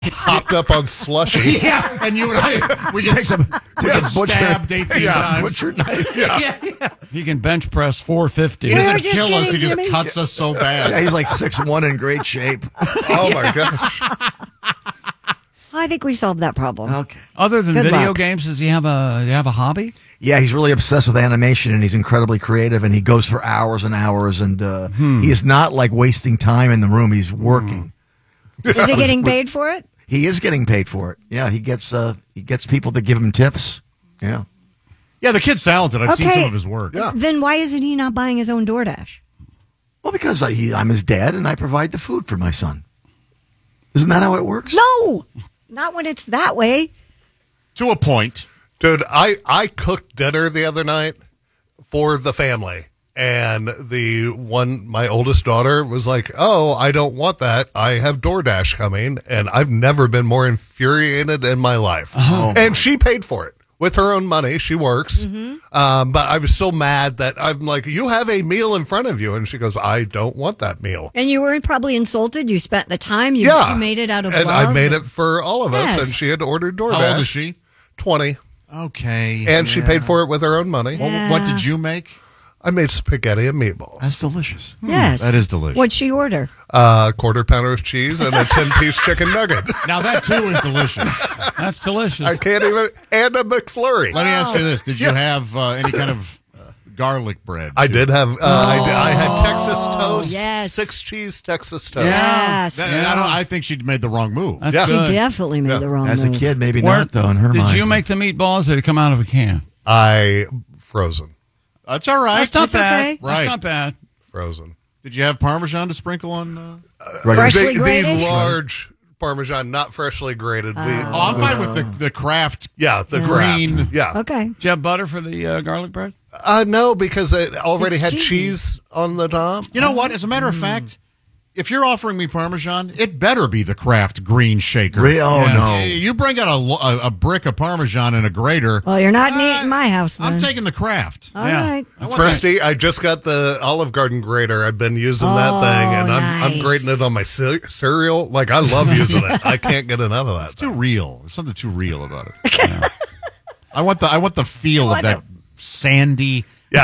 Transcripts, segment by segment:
hopped up on slushy. Yeah, and you and I, we get stabbed 18 times. Butcher knife. Yeah. He can bench press 450. He We were doesn't just kill us. He kidding, just Jimmy. cuts us so bad. Yeah, he's like 6'1" in great shape. Oh my gosh. I think we solved that problem. Okay. Other than Good video luck. games, does he have a hobby? Yeah, he's really obsessed with animation, and he's incredibly creative, and he goes for hours and hours, and he is not like wasting time in the room. He's working. Is he getting paid for it? He is getting paid for it. Yeah, he gets people to give him tips. Yeah. Yeah, the kid's talented. I've seen some of his work. Yeah. Then why isn't he not buying his own DoorDash? Well, because I'm his dad, and I provide the food for my son. Isn't that how it works? No, not when it's that way. To a point. Dude, I cooked dinner the other night for the family. And my oldest daughter was like, "Oh, I don't want that. I have DoorDash coming." And I've never been more infuriated in my life. Oh. And she paid for it with her own money. She works. But I was still mad that I'm like, "You have a meal in front of you." And she goes, "I don't want that meal." And you were probably insulted. You spent the time. You made it out of and love. I made it for all of us. Yes. And she had ordered DoorDash. How old is she? 20. Okay. And she paid for it with her own money. Yeah. What did you make? I made spaghetti and meatballs. That's delicious. Yes. That is delicious. What'd she order? Quarter pounder of cheese and a 10-piece chicken nugget. Now, that, too, is delicious. That's delicious. I can't even... And a McFlurry. Let me ask you this. Did you have any kind of garlic bread? I too? did have... I had Texas toast. yes. 6-cheese Texas toast. Yes. I think she made the wrong move. That's Yeah. She good. definitely made the wrong As a move. kid, maybe Where- not, though, in her mind. Did you make the meatballs or did it come out of a can? Frozen. That's all right. That's not That's bad. okay. That's Right. not bad. Frozen. Did you have Parmesan to sprinkle on? Freshly The grated? large Parmesan, not freshly grated. I'm fine with the Kraft. Yeah, the Green. Kraft. Yeah. Okay. Did you have butter for the garlic bread? No, because it already It's had cheesy. cheese on the top. You know what? As a matter of fact, if you're offering me Parmesan, it better be the Kraft Green Shaker. Oh, Yeah. no. You bring out a brick of Parmesan in a grater. Well, you're not eating my house then. I'm taking the Kraft. All Yeah. right. I want Christy, I just got the Olive Garden grater. I've been using that thing, and I'm nice. grating it on my cereal. Like, I love using it. I can't get enough of that. It's too real. There's something too real about it. I want the feel of that sandy. Yeah.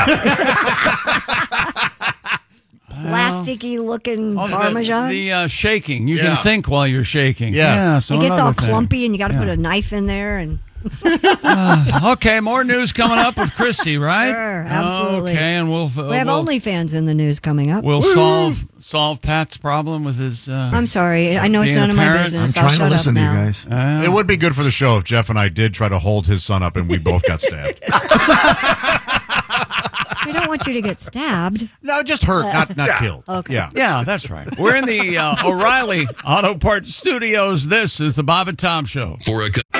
Plasticky looking Oh, Parmesan. The shaking. You Yeah. can think while you're shaking. Yes. Yeah, so it gets all another thing. clumpy, and you got to Yeah. put a knife in there. And Okay, more news coming up with Christy, right? Sure, absolutely. Okay, and we'll we have OnlyFans in the news coming up. We'll solve Pat's problem with his. I'm sorry. I know it's being none a of my parent. business. I'm I'll trying to shut listen up to you now. guys. It would be good for the show if Jeff and I did try to hold his son up and we both got stabbed. I don't want you to get stabbed. No, just hurt, not killed. Okay. Yeah. Yeah, that's right. We're in the O'Reilly Auto Parts Studios. This is the Bob and Tom Show. For a